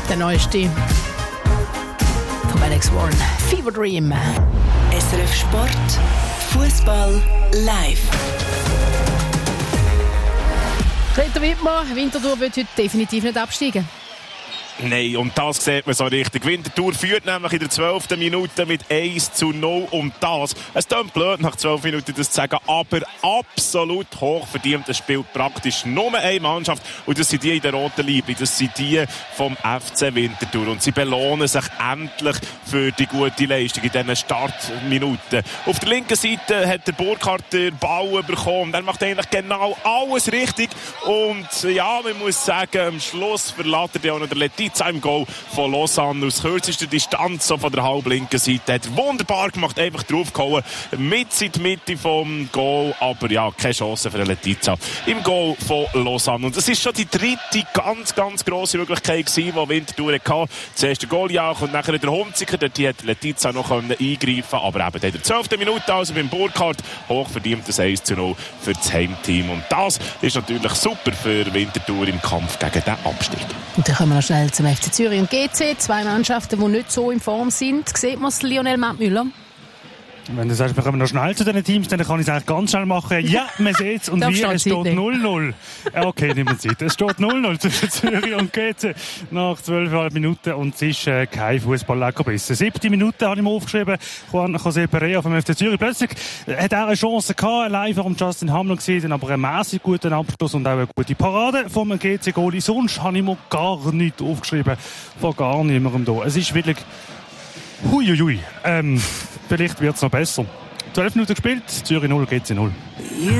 Der neueste von Alex Warren, Fever Dream. SRF Sport, Fußball live. Peter Wittmer, Winterthur wird heute definitiv nicht absteigen. Nein, und das sieht man so richtig. Winterthur führt nämlich in der 12. Minute mit 1:0 um das. Es klingt blöd, nach 12 Minuten das zu sagen, aber absolut hochverdient. Es spielt praktisch nur eine Mannschaft und das sind die in der roten Liebli, das sind die vom FC Winterthur. Und sie belohnen sich endlich für die gute Leistung in diesen Startminuten. Auf der linken Seite hat der Burkhardt den Ball bekommen. Er macht eigentlich genau alles richtig. Und ja, man muss sagen, am Schluss verlässt er auch noch der Letizia im Goal von Lausanne aus kürzester Distanz so von der halblinken Seite. Hat wunderbar gemacht, einfach draufgehauen, mit in die Mitte vom Goal, aber ja, keine Chance für den Letizia im Goal von Lausanne. Und das ist schon die dritte ganz, ganz grosse Möglichkeit gewesen, die Winterthur hatte. Zuerst der Goliath und nachher der Hunziker, dort hat Letizia noch eingreifen, aber eben in der 12. Minute, also beim Burkhardt, hochverdientes 1:0 für das Heimteam. Und das ist natürlich super für Winterthur im Kampf gegen den Abstieg. Und dann kommen wir noch schnell zum FC Zürich und GC. Zwei Mannschaften, die nicht so in Form sind. Sieht man es, Lionel Mattmüller? Wenn du sagst, wir kommen noch schnell zu diesen Teams, dann kann ich es eigentlich ganz schnell machen. Ja, man sieht es. Und wie? Es steht 0:0. Okay, nimm mir Zeit. Es steht 0:0 zwischen Zürich und GC nach 12,5 Minuten. Und es ist kein Fußball-Leckerbissen. 7. Minute habe ich mir aufgeschrieben. Juan José Perea vom FC Zürich. Plötzlich hat er eine Chance gehabt, live vom Justin Hamler gesehen, aber einen mäßig guten Abschluss und auch eine gute Parade vom GC-Goalie. Sonst habe ich mir gar nichts aufgeschrieben. Von gar niemandem da. Es ist wirklich huiuiui. Vielleicht wird es noch besser. 12 Minuten gespielt, Zürich 0, GC 0.